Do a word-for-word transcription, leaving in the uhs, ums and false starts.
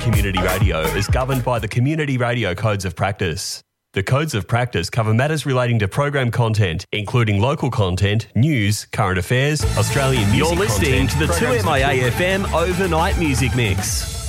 Community Radio is governed by the Community Radio Codes of Practice. The Codes of Practice cover matters relating to program content, including local content, news, current affairs, Australian music You're listening content, to the two programs M I A for F M Overnight Music Mix.